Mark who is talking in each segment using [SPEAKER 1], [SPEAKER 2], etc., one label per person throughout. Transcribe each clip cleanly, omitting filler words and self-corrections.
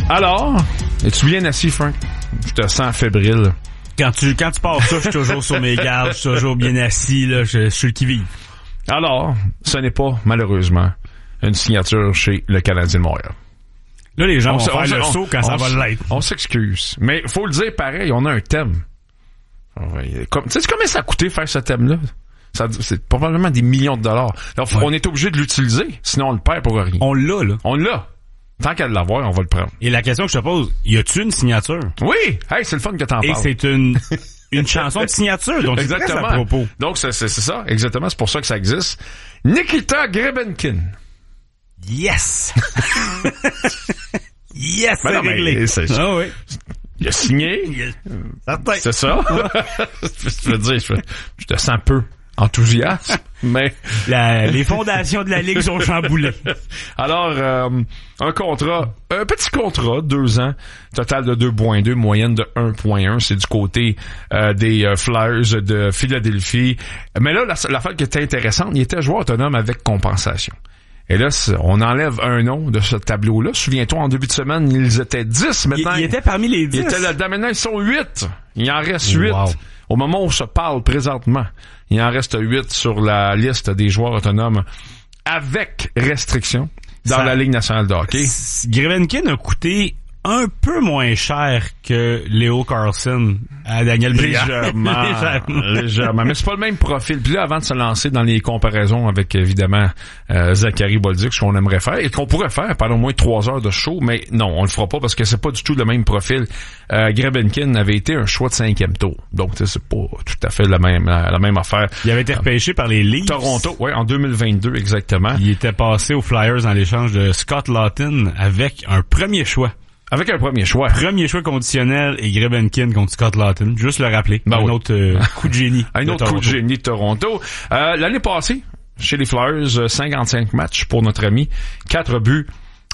[SPEAKER 1] Alors, es-tu bien assis, Frank? Je te sens fébrile.
[SPEAKER 2] Quand tu pars ça, je suis toujours sur mes gardes, je suis toujours bien assis, là, je suis le qui-vive.
[SPEAKER 1] Alors, ce n'est pas, malheureusement, une signature chez le Canadien de Montréal.
[SPEAKER 2] Là, les gens vont faire le saut quand ça va l'être.
[SPEAKER 1] On s'excuse. Mais faut le dire pareil, on a un thème. Tu sais combien ça a coûté faire ce thème-là? C'est probablement des millions de dollars. Alors, on est obligé de l'utiliser, sinon on le perd pour rien.
[SPEAKER 2] On l'a, là.
[SPEAKER 1] On l'a. Tant qu'à l'avoir, on va le prendre.
[SPEAKER 2] Et la question que je te pose, y a-tu une signature?
[SPEAKER 1] Oui! Hey, c'est le fun que t'en parles.
[SPEAKER 2] Et c'est une chanson de signature, donc
[SPEAKER 1] exactement.
[SPEAKER 2] C'est à propos.
[SPEAKER 1] Donc, c'est ça, exactement. C'est pour ça que ça existe. Nikita Grebenkin.
[SPEAKER 2] Yes! Yes,
[SPEAKER 1] ben
[SPEAKER 2] c'est réglé.
[SPEAKER 1] Ah
[SPEAKER 2] oui.
[SPEAKER 1] Il a signé. C'est ça. Je veux dire, je te sens peu enthousiaste, mais...
[SPEAKER 2] Les fondations de la Ligue sont chamboulées.
[SPEAKER 1] Alors, un petit contrat, 2 ans, total de 2.2, moyenne de 1.1, c'est du côté des Flyers de Philadelphie. Mais là, l'affaire qui était intéressante, il était joueur autonome avec compensation. Et là, on enlève un nom de ce tableau-là. Souviens-toi, en début de semaine, ils étaient 10. Maintenant,
[SPEAKER 2] il était parmi les 10.
[SPEAKER 1] Maintenant, ils sont 8. Il en reste 8. Wow. Au moment où on se parle présentement, il en reste 8 sur la liste des joueurs autonomes avec restriction dans la Ligue nationale de hockey.
[SPEAKER 2] Grebenkin a coûté un peu moins cher que Leo Carlson à Daniel Briand.
[SPEAKER 1] Légèrement. Mais c'est pas le même profil. Puis là, avant de se lancer dans les comparaisons avec, évidemment, Zachary Bolduc, ce qu'on aimerait faire, et qu'on pourrait faire pendant au moins 3 heures de show, mais non, on le fera pas parce que c'est pas du tout le même profil. Grebenkin avait été un choix de 5e tour. Donc, c'est pas tout à fait la même affaire.
[SPEAKER 2] Il avait été repêché par les Leafs.
[SPEAKER 1] Toronto, oui, en 2022, exactement.
[SPEAKER 2] Il était passé aux Flyers dans l'échange de Scott Laughton avec un premier choix.
[SPEAKER 1] Avec un premier choix.
[SPEAKER 2] Premier choix conditionnel et Grebenkin contre Scott Laughton. Juste le rappeler. Autre coup de génie.
[SPEAKER 1] Un autre coup de génie de Toronto. L'année passée, chez les Flyers, 55 matchs pour notre ami. 4 buts,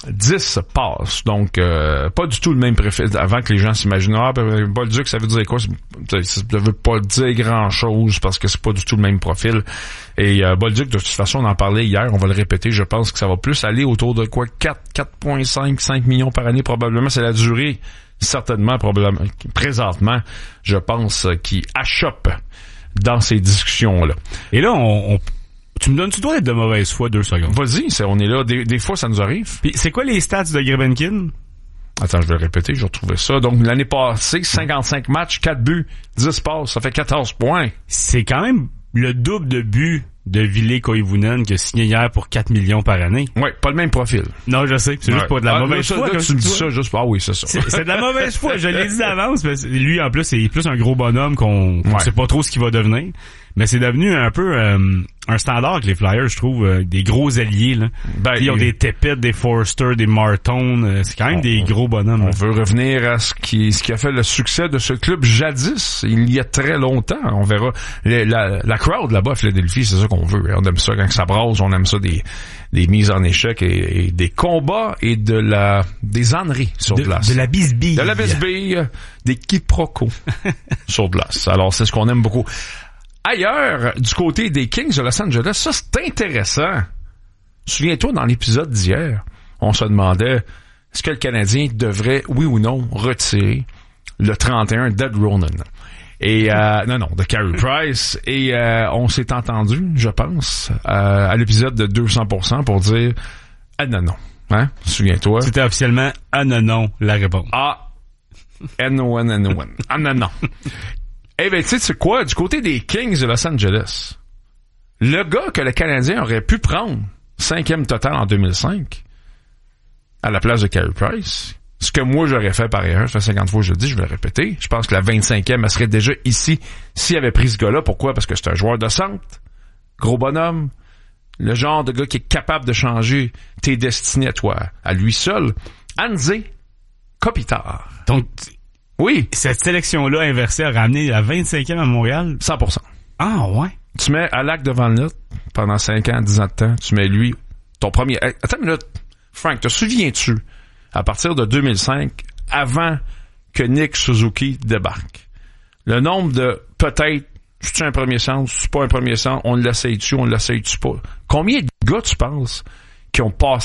[SPEAKER 1] 10 passes. Donc, pas du tout le même profil. Avant que les gens s'imaginent, Bolduc, ça veut dire quoi? Ça veut pas dire grand-chose parce que c'est pas du tout le même profil. Et Bolduc, de toute façon, on en parlait hier, on va le répéter, je pense que ça va plus aller autour de quoi? 4.5, 5 millions par année, probablement. C'est la durée, certainement, probablement, présentement, je pense, qui achoppe dans ces discussions-là.
[SPEAKER 2] Et là, tu me donnes-tu dois être de mauvaise foi 2 secondes?
[SPEAKER 1] Vas-y, on est là. Des fois, ça nous arrive.
[SPEAKER 2] Puis c'est quoi les stats de Grebenkin?
[SPEAKER 1] Attends, je vais le répéter, je retrouvais ça. Donc, l'année passée, 55 matchs, 4 buts, 10 passes, ça fait 14 points.
[SPEAKER 2] C'est quand même le double de buts de Ville Koivunen qui a signé hier pour 4 millions par année.
[SPEAKER 1] Oui, pas le même profil.
[SPEAKER 2] Non, je sais. C'est juste pas de la mauvaise foi.
[SPEAKER 1] Là, tu me dis ça juste... Ah oui, c'est ça.
[SPEAKER 2] C'est de la mauvaise foi. Je l'ai dit d'avance. Mais lui, en plus, c'est plus un gros bonhomme qu'on sait pas trop ce qu'il va devenir. Mais c'est devenu un peu un standard avec les Flyers, je trouve, des gros alliés. Là. Ils ont des Tepitt, des Forster, des Martone. C'est quand même des gros bonhommes.
[SPEAKER 1] On veut revenir à ce qui a fait le succès de ce club jadis, il y a très longtemps. On verra la crowd là-bas à Philadelphie, c'est ça qu'on veut. On aime ça quand ça brasse, on aime ça des mises en échec et des combats et des âneries sur glace.
[SPEAKER 2] De la bisbille.
[SPEAKER 1] De la bisbille, des quiproquos sur glace. Alors, c'est ce qu'on aime beaucoup. Ailleurs, du côté des Kings de Los Angeles, ça c'est intéressant. Souviens-toi, dans l'épisode d'hier, on se demandait est-ce que le Canadien devrait, oui ou non, retirer le 31 d'Ed Ronan. Et non, de Carey Price. Et on s'est entendu, je pense, à l'épisode de 200% pour dire non. Hein? Souviens-toi.
[SPEAKER 2] C'était officiellement non, la réponse.
[SPEAKER 1] Non. Non. Eh ben, tu sais quoi? Du côté des Kings de Los Angeles, le gars que le Canadien aurait pu prendre 5e total en 2005 à la place de Carey Price, ce que moi j'aurais fait par ailleurs, ça fait 50 fois que je le dis, je vais le répéter, je pense que la 25e, elle serait déjà ici s'il avait pris ce gars-là. Pourquoi? Parce que c'est un joueur de centre, gros bonhomme, le genre de gars qui est capable de changer tes destinées à toi, à lui seul. Anze Kopitar.
[SPEAKER 2] Donc...
[SPEAKER 1] Oui.
[SPEAKER 2] Cette sélection-là inversée a ramené la 25e à Montréal?
[SPEAKER 1] 100%.
[SPEAKER 2] Ah, ouais.
[SPEAKER 1] Tu mets Alak devant le net pendant 5 ans, 10 ans de temps. Tu mets lui, ton premier... Attends une minute. Frank, te souviens-tu, à partir de 2005, avant que Nick Suzuki débarque, le nombre de peut-être, c'est un premier centre, c'est pas un premier centre, on l'essaye-tu pas? Combien de gars, tu penses, qui ont passé